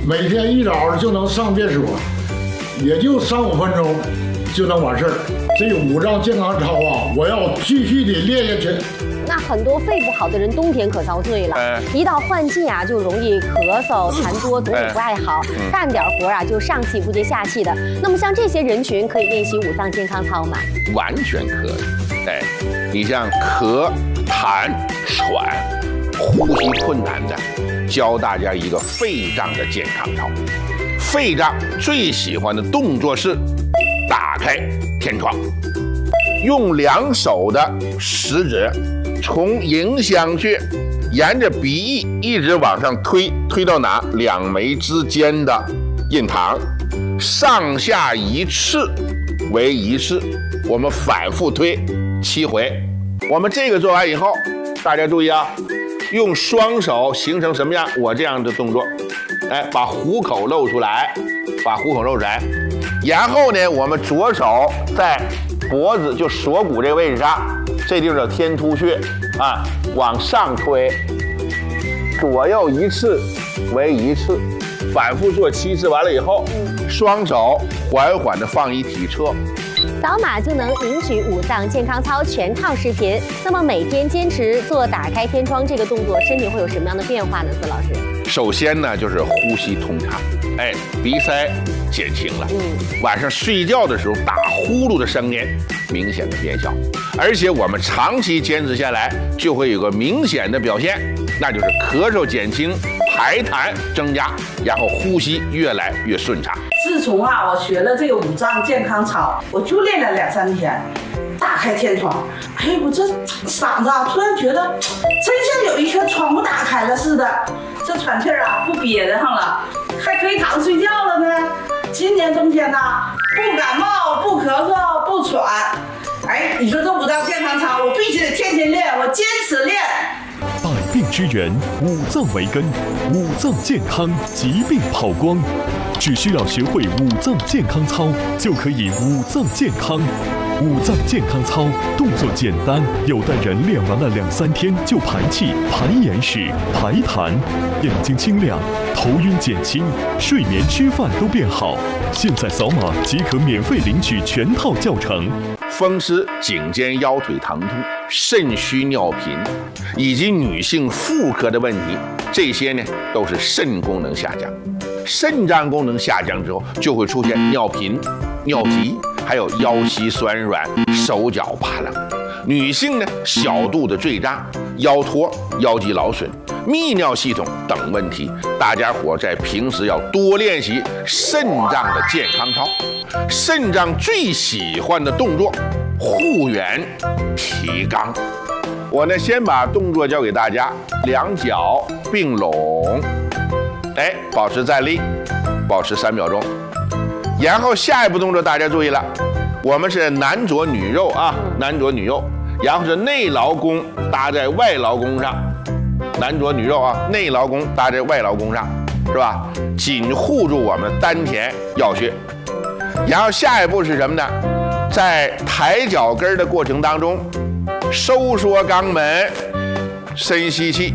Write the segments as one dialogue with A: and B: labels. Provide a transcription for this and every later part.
A: 每天一早就能上厕所，也就3-5分钟就能完事儿。这5脏健康操啊，我要继续的练下去。
B: 那很多肺不好的人冬天可遭罪了，一到换季啊，就容易咳嗽、痰多，总体不爱好，干点活啊就上气不接下气的。那么像这些人群可以练习5脏健康操吗？
C: 完全可以。你像咳、痰、喘、呼吸困难的，教大家一个肺脏的健康操。肺脏最喜欢的动作是打开天窗，用2手的食指从迎香穴沿着鼻翼一直往上推，推到哪？2眉之间的印堂，上下1次为1次，我们反复推7回。我们这个做完以后，大家注意啊，用双手形成什么样？我这样的动作，把虎口露出来，把虎口露出来。然后呢，我们左手在脖子就锁骨这个位置上，这地方叫天突穴啊，往上推，左右1次为1次，反复做7次。完了以后，双手缓缓地放一体侧。
B: 扫码就能领取5脏健康操全套视频。那么每天坚持做打开天窗这个动作，身体会有什么样的变化呢？孙老师，
C: 首先呢就是呼吸通畅，鼻塞减轻了，晚上睡觉的时候打呼噜的声音明显的变小，而且我们长期坚持下来，就会有个明显的表现，那就是咳嗽减轻，排痰增加，然后呼吸越来越顺畅。
D: 自从我学了这个5脏健康操，我就练了2-3天，打开天窗，我这嗓子突然觉得真像有一圈窗户打开了似的，这喘气不憋得上了，还可以躺睡觉了呢。今年冬天不感冒，不咳嗽，不喘。你说这5脏健康操，我必须得天天练，我坚持练。
E: 百病之源，5脏为根，5脏健康，疾病跑光。只需要学会5脏健康操，就可以5脏健康。5脏健康操动作简单，有的人练完了2-3天就排气、排眼屎、排痰，眼睛清亮，头晕减轻，睡眠吃饭都变好。现在扫码即可免费领取全套教程。
C: 风湿、颈肩腰腿疼痛、肾虚尿频，以及女性妇科的问题，这些呢都是肾功能下降。肾脏功能下降之后，就会出现尿频、尿急，还有腰膝酸软、手脚发冷。女性呢，小肚子坠胀、腰托、腰肌劳损、泌尿系统等问题，大家伙在平时要多练习肾脏的健康操。肾脏最喜欢的动作，护元提肛。我呢，先把动作教给大家，2脚并拢，保持站立，保持3秒钟。然后下一步动作大家注意了，我们是男左女右啊，男左女右，然后是内劳宫搭在外劳宫上，男左女右啊，内劳宫搭在外劳宫上，是吧？紧护住我们丹田要穴。然后下一步是什么呢？在抬脚跟的过程当中，收缩肛门，深吸气，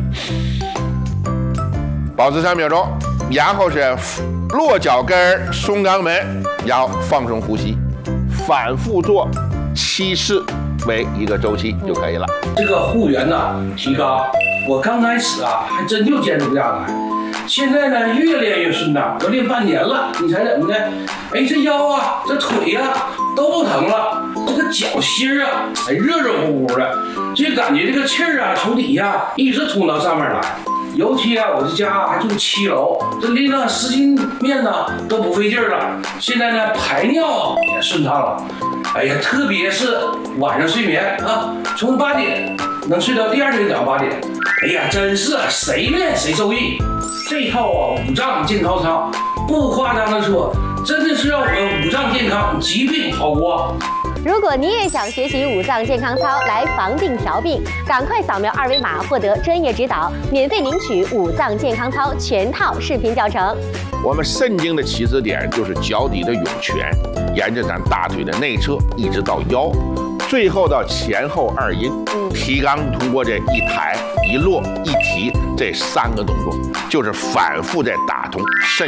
C: 保持3秒钟，然后是落脚跟，松肛门，然后放松呼吸，反复做7次为一个周期就可以了。
F: 这个护元提肛，我刚开始还真就坚持不下来。现在呢，越练越顺畅，都练半年了。你猜怎么的？这腰这腿都不疼了，这个脚心热热乎乎的，就感觉这个气从底下一直通到上面来。尤其我这家还住7楼，这拎了10斤面都不费劲了。现在呢，排尿也顺畅了。特别是晚上睡眠从8点能睡到第2天早上8点。真是谁练谁受益。这套5脏健康操，不夸张的说，真的是让我们5脏健康，疾病跑光。
B: 如果你也想学习5脏健康操来防病调病，赶快扫描2维码获得专业指导，免费领取5脏健康操全套视频教程。
C: 我们肾经的起始点就是脚底的涌泉，沿着咱大腿的内侧一直到腰，最后到前后2阴。提肛通过这一抬、一落、一提这3个动作，就是反复在打通肾